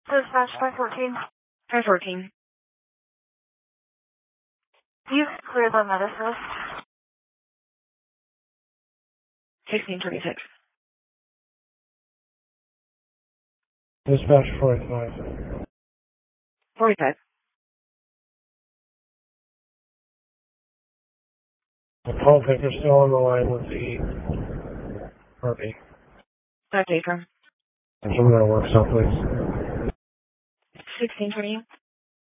Dispatch 514. 514. You cleared the medicine. 1626. Dispatch 45. 45. The call taker's still on the line with the Harvey. Dr. Akram. Someone that works out, please. 1620.